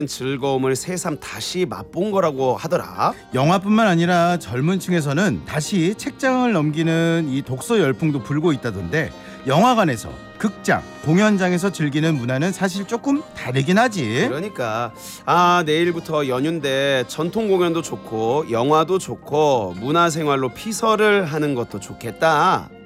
즐거움을 새삼 다시 맛본 거라고 하더라. 영화뿐만 아니라 젊은 층에서는 다시 책장을 넘기는 이 독서 열풍도 불고 있다던데, 영화관에서, 극장, 공연장에서 즐기는 문화는 사실 조금 다르긴 하지. 그러니까 내일부터 연휴인데 전통 공연도 좋고 영화도 좋고 문화생활로 피서를 하는 것도 좋겠다.